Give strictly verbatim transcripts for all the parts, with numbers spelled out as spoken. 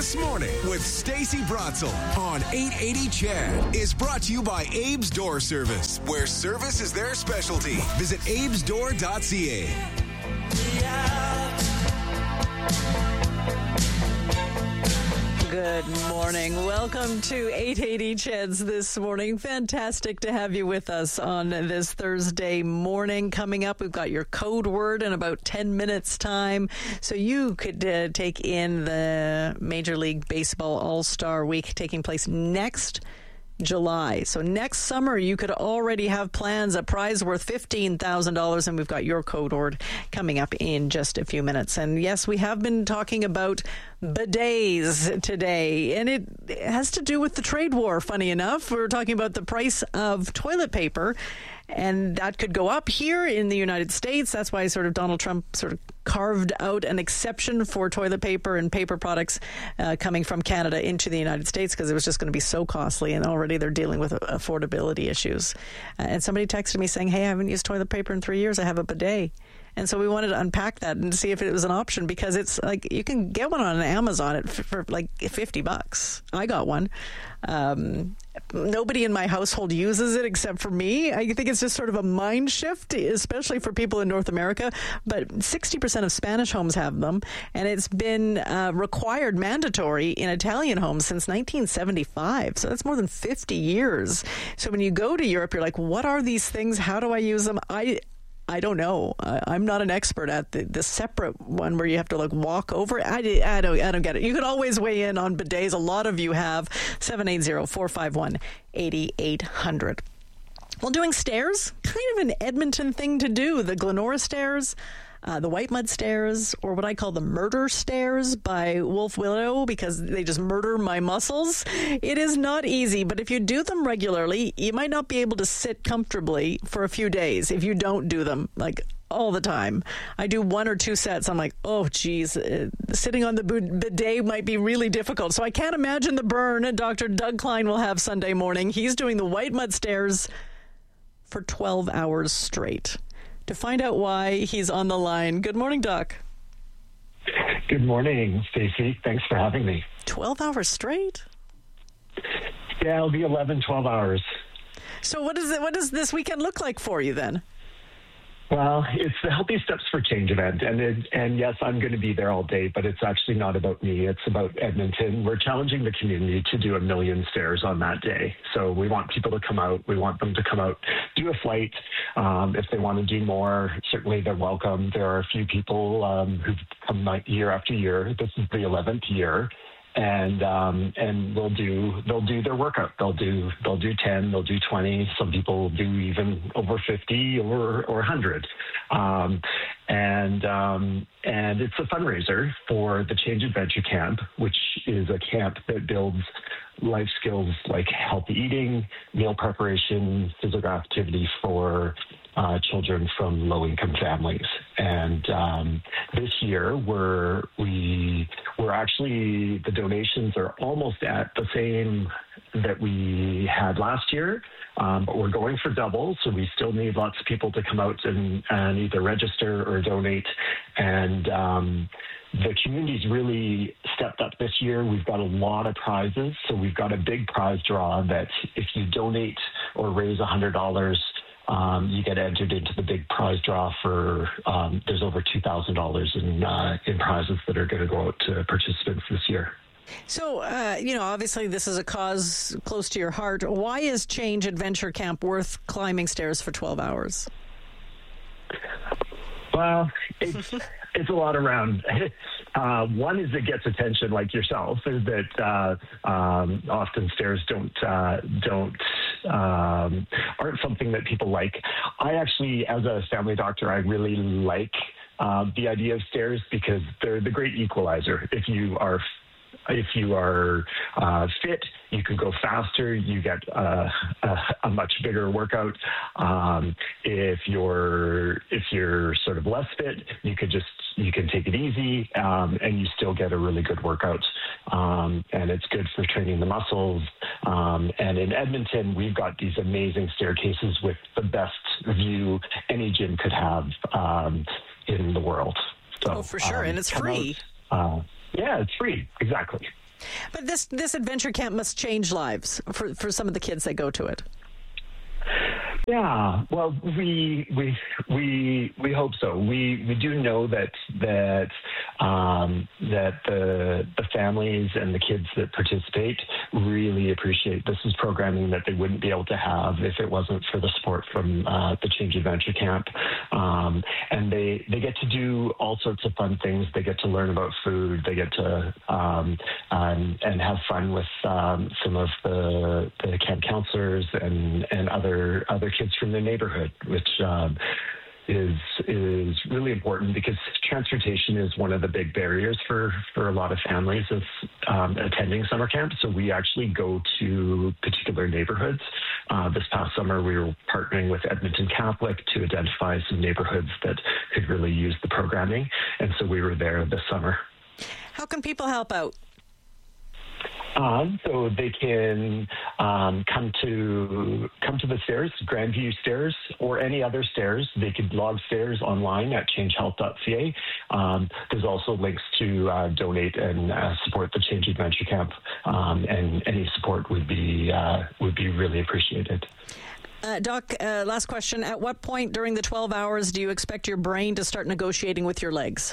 This Morning with Stacey Brotzel on eight eighty C H E D is brought to you by Abe's Door Service, where service is their specialty. Visit abes door dot c a. Good morning. Welcome to eight eighty C H E Ds this morning. Fantastic to have you with us on this Thursday morning. Coming up, we've got your code word in about ten minutes time. So you could uh, take in the Major League Baseball All-Star Week taking place next July. So next summer, you could already have plans, a prize worth fifteen thousand dollars, and we've got your code word coming up in just a few minutes. And yes, we have been talking about bidets today, and it has to do with the trade war, funny enough. We're talking about the price of toilet paper, and that could go up here in the United States. That's why sort of Donald Trump sort of carved out an exception for toilet paper and paper products uh, coming from Canada into the United States, because it was just going to be so costly, and already they're dealing with affordability issues. Uh, and somebody texted me saying, hey, I haven't used toilet paper in three years. I have a bidet. And so we wanted to unpack that and see if it was an option, because it's like you can get one on Amazon at for, for like fifty bucks. I got one. Um, nobody in my household uses it except for me. I think it's just sort of a mind shift, especially for people in North America. But sixty percent of Spanish homes have them, and it's been uh, required, mandatory in Italian homes since nineteen seventy-five. So that's more than fifty years. So when you go to Europe, you're like, what are these things? How do I use them? I I don't know. I, I'm not an expert at the, the separate one where you have to like walk over. I, I don't I don't get it. You can always weigh in on bidets. A lot of you have. seven eight zero, four five one, eight eight zero zero. Well, doing stairs, kind of an Edmonton thing to do. The Glenora stairs, uh, the White Mud stairs, or what I call the murder stairs by Wolf Willow, because they just murder my muscles. It is not easy, but if you do them regularly, you might not be able to sit comfortably for a few days if you don't do them like all the time. I do one or two sets. I'm like, oh, geez, uh, sitting on the bidet might be really difficult. So I can't imagine the burn Doctor Doug Klein will have Sunday morning. He's doing the White Mud stairs for twelve hours straight. To find out why, he's on the line. Good morning, Doc. Good morning, Stacey. Thanks for having me. twelve hours straight? Yeah, it'll be eleven, twelve hours. So what does it, what does this weekend look like for you then? Well, it's the Healthy Steps for Change event, and it, and yes, I'm going to be there all day, but it's actually not about me. It's about Edmonton. We're challenging the community to do a million stairs on that day. So we want people to come out. We want them to come out, do a flight. Um, if they want to do more, certainly they're welcome. There are a few people um, who've come year after year. This is the eleventh year. And um, and they'll do they'll do their workout. They'll do they'll do ten. They'll do twenty. Some people do even over fifty or or one hundred. Um, and um, and it's a fundraiser for the Change Adventure Camp, which is a camp that builds life skills like healthy eating, meal preparation, physical activity for uh, children from low-income families. And um, this year, we're we we're actually the donations are almost at the same that we had last year, um, but we're going for double. So we still need lots of people to come out and, and either register or donate. And um, the community's really stepped up this year. We've got a lot of prizes. So we've got a big prize draw that if you donate or raise one hundred dollars, um, you get entered into the big prize draw for, um, there's over two thousand dollars in, uh, in prizes that are going to go out to participants this year. So, uh, you know, obviously this is a cause close to your heart. Why is Change Adventure Camp worth climbing stairs for twelve hours? Well, it's, it's a lot around. Uh, one is it gets attention, like yourself, is that uh, um, often stairs don't uh, don't um, aren't something that people like. I actually, as a family doctor, I really like uh, the idea of stairs because they're the great equalizer. If you are If you are uh, fit, you can go faster. You get uh, a, a much bigger workout. Um, if you're if you're sort of less fit, you could just you can take it easy, um, and you still get a really good workout. Um, and it's good for training the muscles. Um, and in Edmonton, we've got these amazing staircases with the best view any gym could have um, in the world. So, oh, for sure, um, and it's free. Out, uh, Yeah, it's free. Exactly. But this this adventure camp must change lives for, for some of the kids that go to it. Yeah, well, we we we we hope so. We we do know that that um, that the the families and the kids that participate really appreciate this is programming that they wouldn't be able to have if it wasn't for the support from uh, the Change Adventure Camp. Um, and they they get to do all sorts of fun things. They get to learn about food. They get to um, um, and have fun with um, some of the the camp counselors and and other other kids from their neighborhood, which um, is is really important because transportation is one of the big barriers for, for a lot of families of um, attending summer camp. So we actually go to particular neighborhoods. Uh, this past summer, we were partnering with Edmonton Catholic to identify some neighborhoods that could really use the programming. And so we were there this summer. How can people help out? Um, so they can um, come to come to the stairs, Grandview Stairs, or any other stairs. They could log stairs online at change health dot c a. Um, there's also links to uh, donate and uh, support the Change Adventure Camp, um, and any support would be uh, would be really appreciated. Uh, Doc, uh, last question. At what point during the twelve hours do you expect your brain to start negotiating with your legs?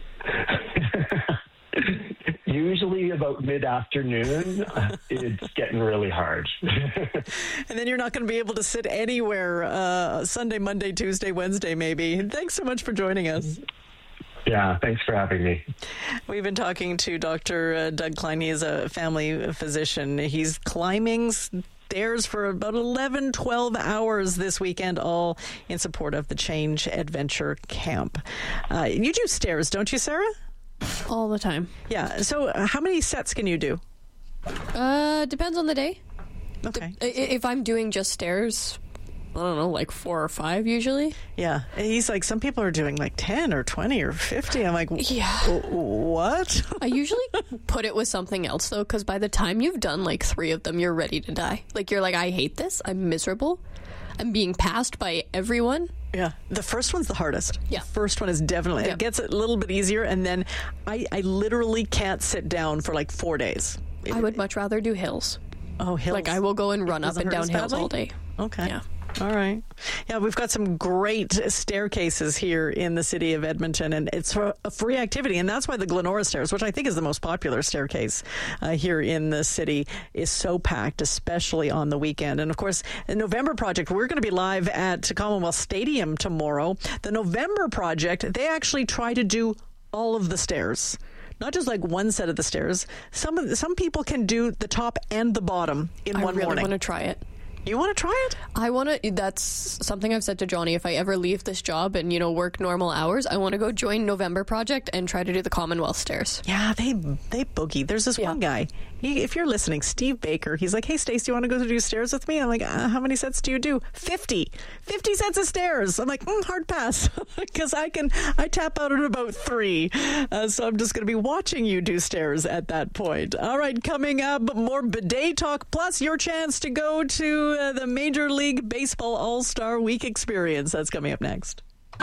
Usually about mid-afternoon, it's getting really hard. And then you're not going to be able to sit anywhere uh, Sunday, Monday, Tuesday, Wednesday, maybe. Thanks so much for joining us. Yeah, thanks for having me. We've been talking to Doctor Uh, Doug Klein. He is a family physician. He's climbing stairs for about eleven, twelve hours this weekend, all in support of the Change Adventure Camp. Uh, you do stairs, don't you, Sarah? All the time. Yeah. So uh, how many sets can you do? Uh, depends on the day. Okay. The, if I'm doing just stairs, I don't know, like four or five usually. Yeah. He's like, some people are doing like ten or twenty or fifty. I'm like, yeah. What? I usually put it with something else, though, because by the time you've done like three of them, you're ready to die. Like, you're like, I hate this. I'm miserable. I'm being passed by everyone. Yeah. The first one's the hardest. Yeah. The first one is definitely, yeah. It gets a little bit easier. And then I, I literally can't sit down for like four days. I would much rather do hills. Oh, hills. Like, I will go and run up and down hills all day. Okay. Yeah. All right. Yeah, we've got some great staircases here in the city of Edmonton, and it's a free activity. And that's why the Glenora Stairs, which I think is the most popular staircase uh, here in the city, is so packed, especially on the weekend. And of course, the November Project, we're going to be live at Commonwealth Stadium tomorrow. The November Project, they actually try to do all of the stairs. Not just like one set of the stairs. Some of the, some people can do the top and the bottom in I one really morning. want to try it. You want to try it? I want to, that's something I've said to Johnny. If I ever leave this job and, you know, work normal hours, I want to go join November Project and try to do the Commonwealth Stairs. Yeah, they they boogie. There's this yeah. one guy. He, if you're listening, Steve Baker, he's like, hey, Stace, do you want to go do stairs with me? I'm like, uh, how many sets do you do? fifty. fifty sets of stairs. I'm like, mm, hard pass. Because I can, I tap out at about three. Uh, so I'm just going to be watching you do stairs at that point. All right, coming up, more bidet talk, plus your chance to go to uh, the Major League Baseball All-Star Week experience. That's coming up next.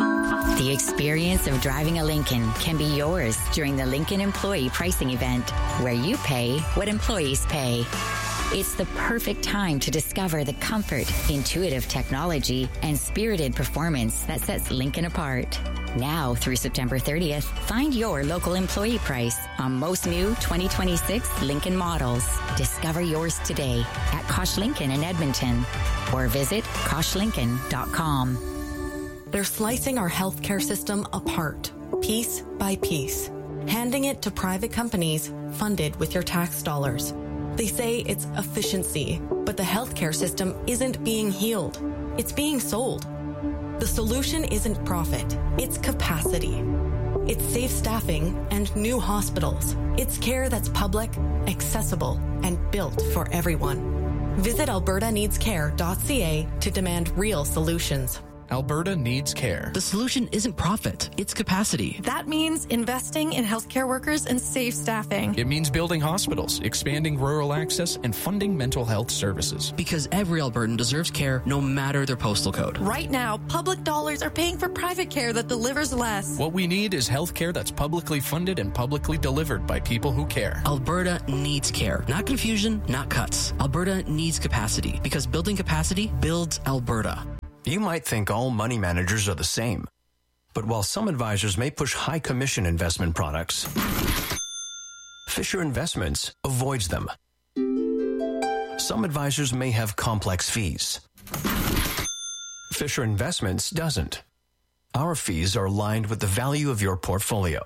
The experience of driving a Lincoln can be yours during the Lincoln Employee Pricing Event, where you pay what employees pay. It's the perfect time to discover the comfort, intuitive technology, and spirited performance that sets Lincoln apart. Now through September thirtieth, find your local employee price on most new twenty twenty-six Lincoln models. Discover yours today at Kosh Lincoln in Edmonton or visit kosh lincoln dot com. They're slicing our healthcare system apart, piece by piece, handing it to private companies funded with your tax dollars. They say it's efficiency, but the healthcare system isn't being healed. It's being sold. The solution isn't profit, it's capacity. It's safe staffing and new hospitals. It's care that's public, accessible, and built for everyone. Visit alberta needs care dot c a to demand real solutions. Alberta needs care. The solution isn't profit, it's capacity. That means investing in healthcare workers and safe staffing. It means building hospitals, expanding rural access, and funding mental health services. Because every Albertan deserves care no matter their postal code. Right now, public dollars are paying for private care that delivers less. What we need is health care that's publicly funded and publicly delivered by people who care. Alberta needs care. Not confusion, not cuts. Alberta needs capacity because building capacity builds Alberta. You might think all money managers are the same. But while some advisors may push high commission investment products, Fisher Investments avoids them. Some advisors may have complex fees. Fisher Investments doesn't. Our fees are aligned with the value of your portfolio.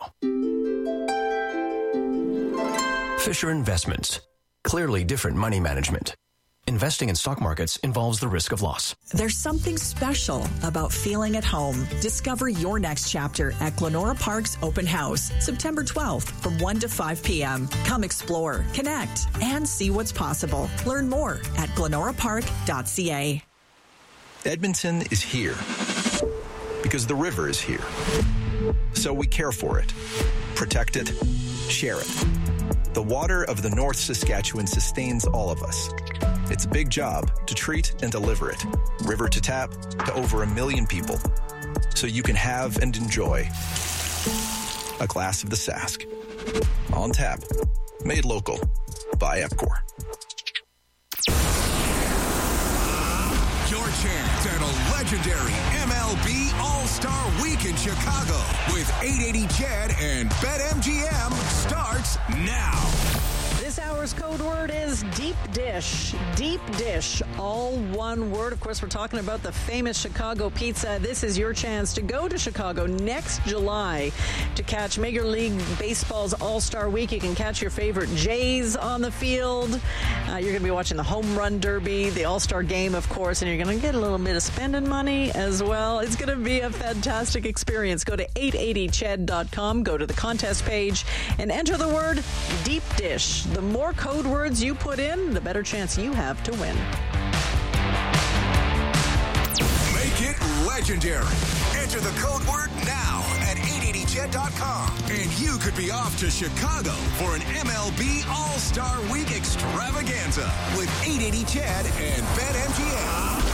Fisher Investments. Clearly different money management. Investing in stock markets involves the risk of loss. There's something special about feeling at home. Discover your next chapter at Glenora Park's Open House, September twelfth from one to five p.m. Come explore, connect, and see what's possible. Learn more at glenora park dot c a. Edmonton is here because the river is here. So we care for it, protect it, share it. The water of the North Saskatchewan sustains all of us. It's a big job to treat and deliver it, river to tap, to over a million people, so you can have and enjoy a glass of the Sask. On tap, made local by Epcor. Your chance at a legendary M L B All-Star Week in Chicago with eight eighty C H E D and BetMGM starts now. This hour's code word is deep dish. Deep dish, all one word. Of course, we're talking about the famous Chicago pizza. This is your chance to go to Chicago next July to catch Major League Baseball's All-Star Week. You can catch your favorite Jays on the field. Uh, you're going to be watching the Home Run Derby, the All-Star Game, of course, and you're going to get a little bit of spending money as well. It's going to be a fantastic experience. Go to eight eighty C H E D dot com, go to the contest page, and enter the word deep dish. The more code words you put in, the better chance you have to win. Make it legendary. Enter the code word now at eight eighty C H E D dot com. And you could be off to Chicago for an M L B All-Star Week extravaganza with eight eighty C H E D and BetMGM.